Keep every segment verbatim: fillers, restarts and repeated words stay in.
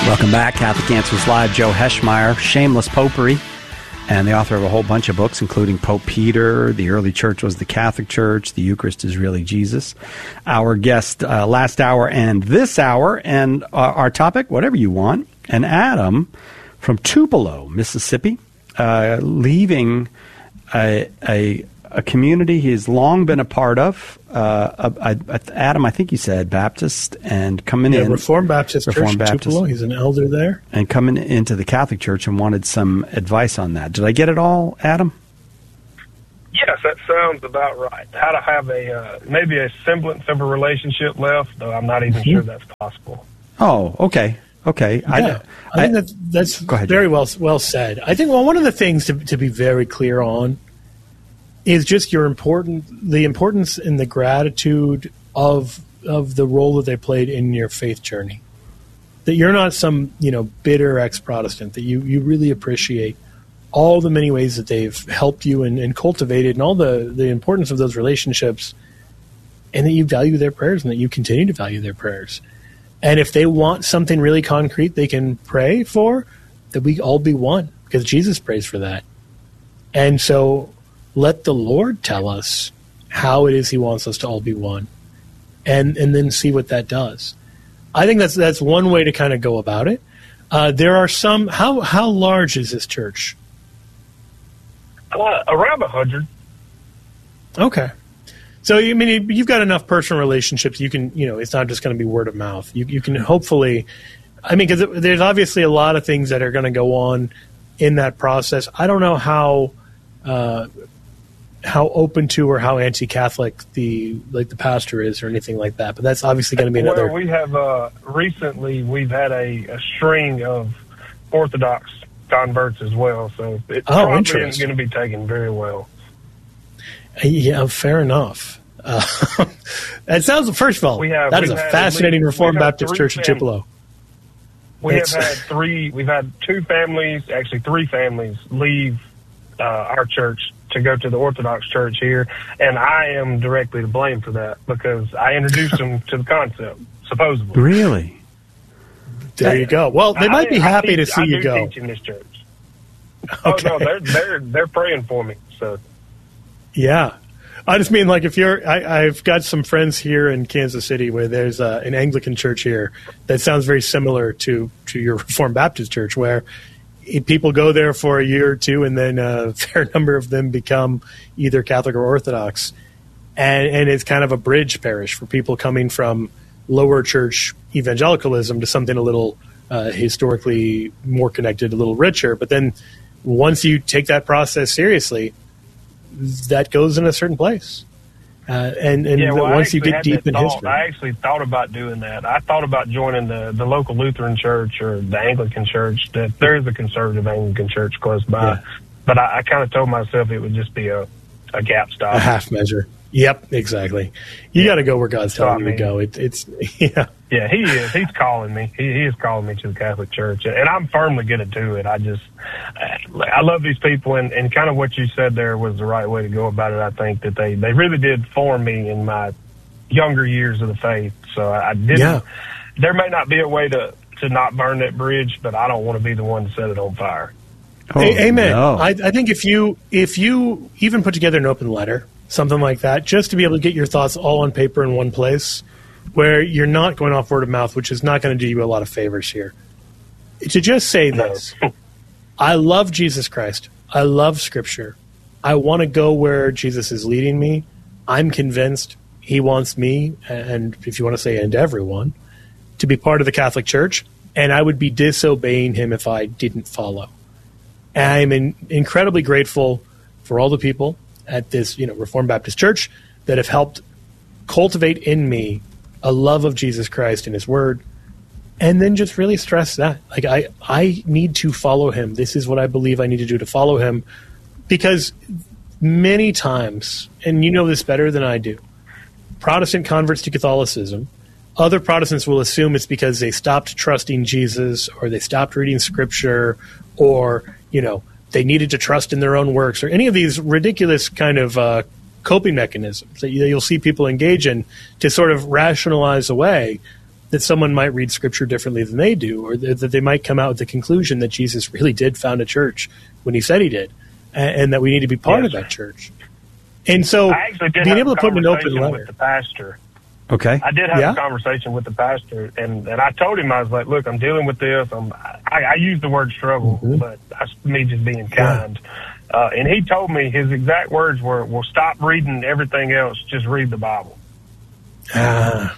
Welcome back. Catholic Answers Live. Joe Heschmeyer, Shameless Popery, and the author of a whole bunch of books, including Pope Peter, The Early Church Was the Catholic Church, The Eucharist is Really Jesus. Our guest uh, last hour and this hour, and uh, our topic, whatever you want, and Adam from Tupelo, Mississippi, uh, leaving a, a, a community he's long been a part of. Uh, a, a, Adam, I think you said Baptist, and coming yeah, in. Reformed Baptist Reformed Church Baptist. Tupelo. He's an elder there. And coming into the Catholic Church and wanted some advice on that. Did I get it all, Adam? Yes, that sounds about right. How to have a uh, maybe a semblance of a relationship left, though I'm not even mm-hmm. sure that's possible. Oh, okay. Okay. Yeah, I, I, I think that's, that's ahead, very well well said. I think well, one of the things to, to be very clear on is just your important the importance and the gratitude of of the role that they played in your faith journey. That you're not some, you know, bitter ex-Protestant, that you, you really appreciate all the many ways that they've helped you and, and cultivated and all the, the importance of those relationships, and that you value their prayers and that you continue to value their prayers. And if they want something really concrete they can pray for, that we all be one, because Jesus prays for that. And so let the Lord tell us how it is he wants us to all be one, and and then see what that does. I think that's that's one way to kind of go about it. Uh, there are some. How how large is this church? Uh, around a hundred. Okay, so I mean you've got enough personal relationships. You can you know it's not just going to be word of mouth. You you can hopefully, I mean, because there's obviously a lot of things that are going to go on in that process. I don't know how. Uh, how open to or how anti-Catholic the like the pastor is or anything like that, but that's obviously going to be another. Well, we have uh, recently we've had a, a string of Orthodox converts as well, so it's oh, probably going to be taken very well. Uh, yeah, fair enough. Uh, that sounds. First of all, we have, that is a fascinating least, Reformed Baptist Church in Tupelo. We it's, have had three. We've had two families, actually three families, leave uh, our church to go to the Orthodox Church here, and I am directly to blame for that because I introduced them to the concept, supposedly. Really? There you go. Well, they might be happy teach, to see I you do go. Teach in this church. Okay. Oh no, they're they're they're praying for me. So. Yeah, I just mean like if you're, I, I've got some friends here in Kansas City where there's uh, an Anglican church here that sounds very similar to to your Reformed Baptist church where. People go there for a year or two, and then a fair number of them become either Catholic or Orthodox. And, and it's kind of a bridge parish for people coming from lower church evangelicalism to something a little uh, historically more connected, a little richer. But then once you take that process seriously, that goes in a certain place. Uh, and and yeah, well, once you get deep in thought, history. I actually thought about doing that. I thought about joining the, the local Lutheran church or the Anglican church. That there is a conservative Anglican church close by. Yeah. But I, I kind of told myself it would just be a, a gap stop. A half measure. Yep, exactly. You yeah. got to go where God's telling you to go. It, it's yeah, yeah. He is. He's calling me. He, he is calling me to the Catholic Church, and I'm firmly going to do it. I just, I love these people, and, and kind of what you said there was the right way to go about it. I think that they they really did form me in my younger years of the faith. So I didn't. Yeah. There may not be a way to to not burn that bridge, but I don't want to be the one to set it on fire. Oh, a- amen. No. I, I think if you if you even put together an open letter. Something like that, just to be able to get your thoughts all on paper in one place where you're not going off word of mouth, which is not going to do you a lot of favors here. To just say this, I love Jesus Christ. I love Scripture. I want to go where Jesus is leading me. I'm convinced he wants me, and if you want to say and everyone, to be part of the Catholic Church, and I would be disobeying him if I didn't follow. And I'm in, incredibly grateful for all the people at this, you know, Reformed Baptist Church that have helped cultivate in me a love of Jesus Christ and his word, and then just really stress that. Like, I, I need to follow him. This is what I believe I need to do to follow him, because many times, and you know this better than I do, Protestant converts to Catholicism, other Protestants will assume it's because they stopped trusting Jesus or they stopped reading Scripture or, you know, they needed to trust in their own works, or any of these ridiculous kind of uh, coping mechanisms that you'll see people engage in to sort of rationalize away that someone might read Scripture differently than they do, or th- that they might come out with the conclusion that Jesus really did found a church when he said he did, and, and that we need to be part yes, of that church. And so I actually did being have able a to put in an open conversation letter. with the pastor. Okay. I did have Yeah. a conversation with the pastor, and, and I told him, I was like, look, I'm dealing with this. I'm, I, I use the word struggle, Mm-hmm. but that's me just being kind. Yeah. Uh, and he told me his exact words were, well, stop reading everything else. Just read the Bible. Ah.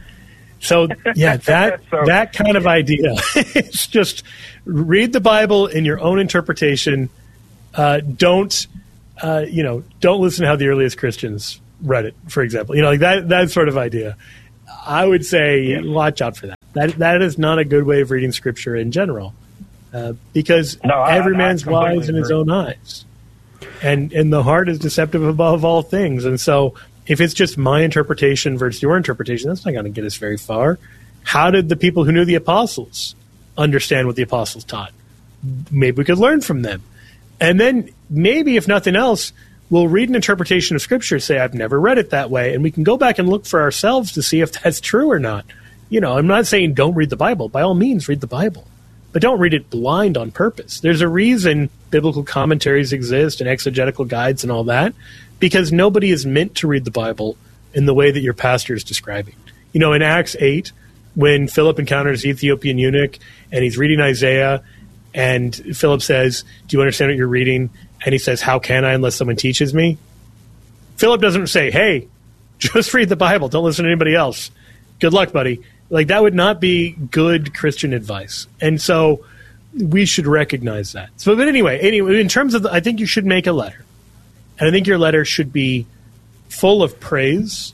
So, yeah, that So- that kind of idea. It's just read the Bible in your own interpretation. Uh, don't, uh, you know, don't listen to how the earliest Christians read it, for example. You know, like that that sort of idea. I would say Yeah. watch out for that. That That is not a good way of reading Scripture in general, uh, because No, I- every I man's completely wise in his agree. own eyes. And and the heart is deceptive above all things. And so if it's just my interpretation versus your interpretation, that's not going to get us very far. How did the people who knew the apostles understand what the apostles taught? Maybe we could learn from them. And then maybe, if nothing else, we'll read an interpretation of Scripture, say, I've never read it that way, and we can go back and look for ourselves to see if that's true or not. You know, I'm not saying don't read the Bible. By all means, read the Bible. But don't read it blind on purpose. There's a reason biblical commentaries exist and exegetical guides and all that, because nobody is meant to read the Bible in the way that your pastor is describing. You know, in Acts eight, when Philip encounters the Ethiopian eunuch and he's reading Isaiah, and Philip says, do you understand what you're reading? And he says, how can I unless someone teaches me? Philip doesn't say, hey, just read the Bible. Don't listen to anybody else. Good luck, buddy. Like, that would not be good Christian advice. And so we should recognize that. So, but anyway, anyway, in terms of, the, I think you should make a letter. And I think your letter should be full of praise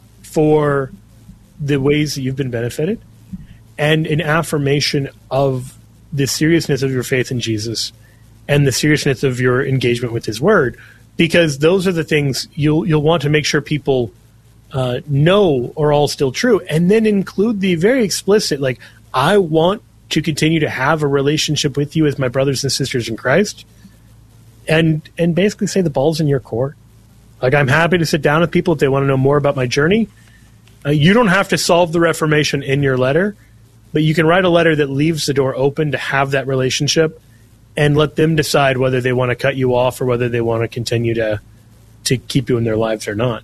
for the ways that you've been benefited and an affirmation of the seriousness of your faith in Jesus and the seriousness of your engagement with his word, because those are the things you'll you'll want to make sure people uh, know are all still true, and then include the very explicit, like, I want to continue to have a relationship with you as my brothers and sisters in Christ, and and basically say the ball's in your court. Like, I'm happy to sit down with people if they want to know more about my journey. Uh, you don't have to solve the Reformation in your letter, but you can write a letter that leaves the door open to have that relationship and let them decide whether they want to cut you off or whether they want to continue to to keep you in their lives or not.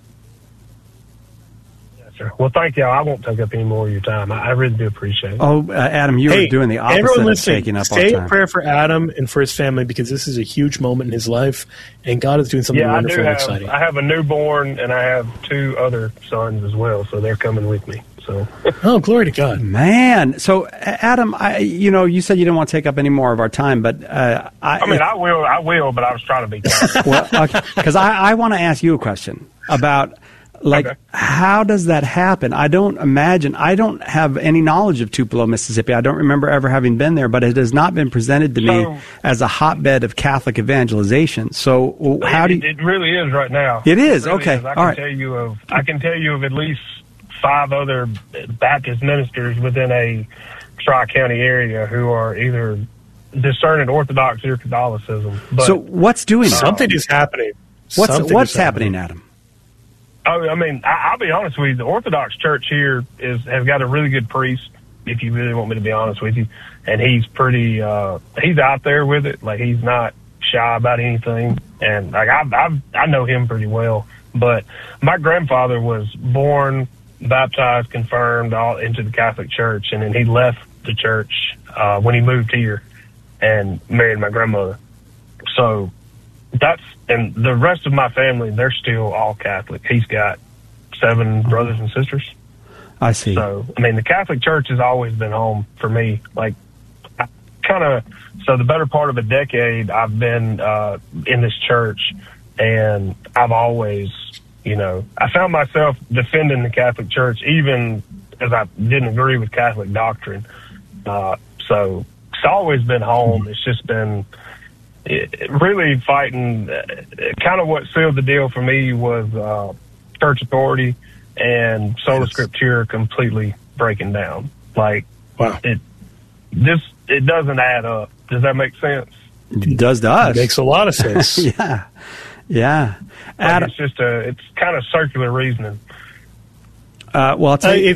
Yes, sir. Well, thank y'all. I won't take up any more of your time. I, I really do appreciate it. Oh, uh, Adam, you Hey, were doing the everyone opposite of listening, taking up stay our in time. prayer for Adam and for his family, because this is a huge moment in his life, and God is doing something Yeah, I wonderful do and have. exciting. I have a newborn, and I have two other sons as well, so they're coming with me. So, Oh, glory to God. Man, so Adam, I, you know, you said you didn't want to take up any more of our time, but uh, I, I mean, I will, I will, but I was trying to be kind. well, because I, I want to ask you a question about, like, Okay. how does that happen? I don't imagine, I don't have any knowledge of Tupelo, Mississippi. I don't remember ever having been there, but it has not been presented to me So- as a hotbed of Catholic evangelization. So how do you... It, it really is right now. It is? really Okay. is. I All can right. tell you of. I can tell you of at least five other Baptist ministers within a tri-county area who are either discerning Orthodox or Catholicism. But So what's doing that? Something is happening. What's, Something what's is happening, Adam? I, I mean, I, I'll be honest with you. The Orthodox Church here is has got a really good priest. If you really want me to be honest with you, and he's pretty. Uh, he's out there with it. Like, he's not shy about anything. And like I, I, I know him pretty well. But my grandfather was born, baptized, confirmed, all into the Catholic Church, and then he left the church uh, when he moved here and married my grandmother. So that's, and the rest of my family, they're still all Catholic. He's got seven brothers and sisters. I see. So, I mean, the Catholic Church has always been home for me. Like, I kind of, so the better part of a decade, I've been uh, in this church, and I've always, you know, I found myself defending the Catholic Church, even as I didn't agree with Catholic doctrine. Uh, so it's always been home. It's just been it, really fighting. Uh, kind of what sealed the deal for me was uh, church authority and sola Yes. scriptura completely breaking down. Like, Wow. it, this, it doesn't add up. Does that make sense? It does to us. Makes a lot of sense. yeah. Yeah. Like, Adam, it's just a, it's kind of circular reasoning. uh, well, I'll tell Uh, you. if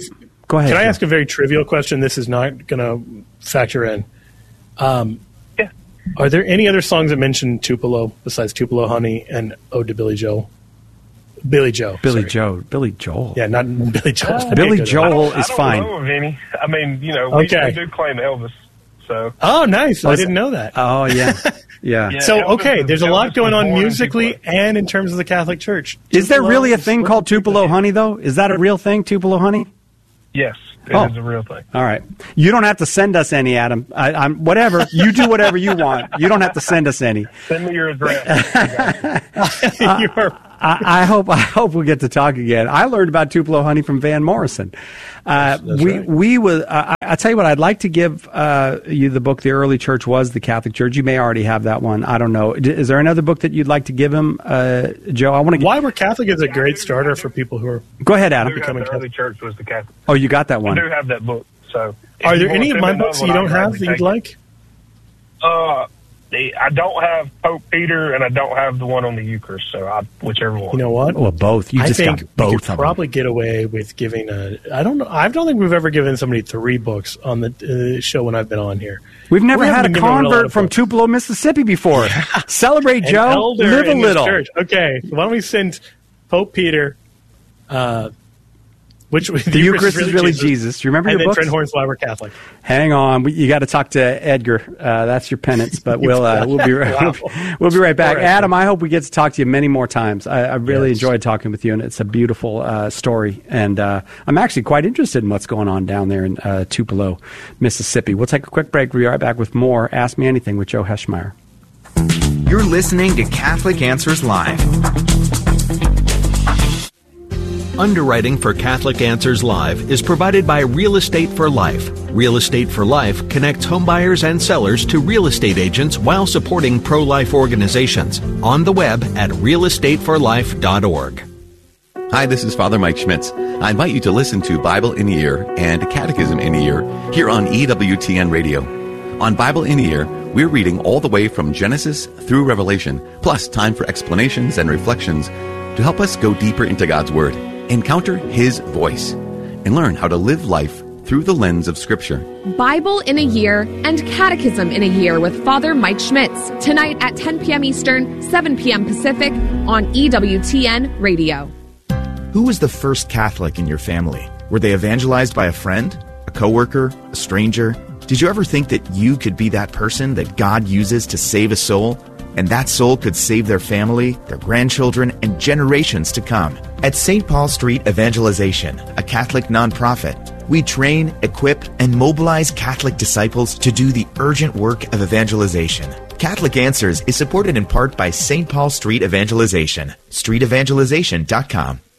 Go ahead. Can I Joe. ask a very trivial question? This is not going to factor in. Um, Yeah. Are there any other songs that mention Tupelo besides Tupelo Honey and Ode to Billy Joel? Billy Joe. Billy sorry. Joe. Billy Joel. Yeah, not Billy Joel. Uh, Billy Okay, good. Joel I don't, is I don't fine. know of any. I mean, you know, we, Okay. we do claim Elvis. So Oh, nice. I Was- didn't know that. Oh, yeah. Yeah. Yeah. So, Elvis okay, is- there's a Elvis lot was going on born in musically Tupelo. and in terms of the Catholic Church. Is there Tupelo really a is thing what called the people Tupelo think. honey, though? Is that a real thing, Tupelo honey? Yes, it Oh. is a real thing. All right. You don't have to send us any, Adam. I, I'm whatever. You do whatever you want. You don't have to send us any. Send me your address. You are- I, I hope I hope we get to talk again. I learned about Tupelo honey from Van Morrison. Uh, that's we right. we was. Uh, I, I tell you what. I'd like to give uh, you the book. The Early Church Was the Catholic Church. You may already have that one. I don't know. D- Is there another book that you'd like to give him, uh, Joe? I want to. Why We're Catholic is a great starter for people who are. Go ahead, I Adam. do have Becoming the early church was the Catholic. Oh, you got that I one. do have that book. So, if Are you there wanna any of send my me another books one, you I'd don't have gladly that you'd take it. like? Uh, the, I don't have Pope Peter, and I don't have the one on the Eucharist. So, I, whichever one. You know what? Well, both. You I just think got both we of could them. probably get away with giving a. I don't know. I don't think we've ever given somebody three books on the uh, show when I've been on here. We've never We had a haven't been giving away a lot convert of from books. Tupelo, Mississippi before. Celebrate, An Joe. elder Live a in this little. church. Okay, so why don't we send Pope Peter, uh, which The Eucharist is really Jesus. Do you remember and your then books? Trent Horn's Why We're Catholic. Hang on, we, you got to talk to Edgar. Uh, that's your penance, but we'll uh, we'll be right, Wow. we'll be right back. All right. Adam, I hope we get to talk to you many more times. I, I really Yes. enjoyed talking with you, and it's a beautiful uh, story. And uh, I'm actually quite interested in what's going on down there in uh, Tupelo, Mississippi. We'll take a quick break. We'll be right back with more Ask Me Anything with Joe Heschmeyer. You're listening to Catholic Answers Live. Underwriting for Catholic Answers Live is provided by Real Estate for Life. Real Estate for Life connects homebuyers and sellers to real estate agents while supporting pro-life organizations. On the web at real estate for life dot org. Hi, this is Father Mike Schmitz. I invite you to listen to Bible in a Year and Catechism in a Year here on E W T N Radio. On Bible in a Year, we're reading all the way from Genesis through Revelation, plus time for explanations and reflections to help us go deeper into God's Word, encounter His voice, and learn how to live life through the lens of Scripture. Bible in a Year and Catechism in a Year with Father Mike Schmitz. Tonight at ten p.m. Eastern, seven p.m. Pacific on E W T N Radio. Who was the first Catholic in your family? Were they evangelized by a friend, a coworker, a stranger? Did you ever think that you could be that person that God uses to save a soul? And that soul could save their family, their grandchildren, and generations to come. At Saint Paul Street Evangelization, a Catholic nonprofit, we train, equip, and mobilize Catholic disciples to do the urgent work of evangelization. Catholic Answers is supported in part by Saint Paul Street Evangelization, street evangelization dot com.